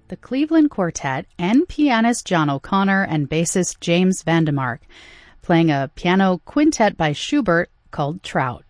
the Cleveland Quartet, and pianist John O'Connor and bassist James Vandemark, playing a piano quintet by Schubert called Trout.